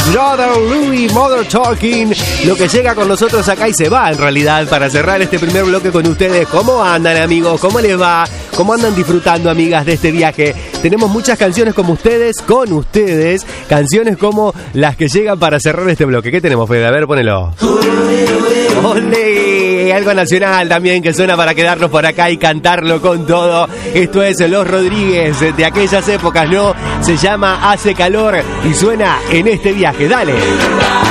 Brother Louie, Mother Talking, lo que llega con nosotros acá y se va en realidad para cerrar este primer bloque con ustedes. ¿Cómo andan, amigos? ¿Cómo les va? ¿Cómo andan disfrutando, amigas, de este viaje? Tenemos muchas canciones como ustedes, con ustedes, canciones como las que llegan para cerrar este bloque. ¿Qué tenemos, Fede? A ver, ponelo. ¡Ole! Algo nacional también que suena para quedarnos por acá y cantarlo con todo. Esto es Los Rodríguez de aquellas épocas, ¿no? Se llama Hace Calor y suena en este viaje. ¡Dale!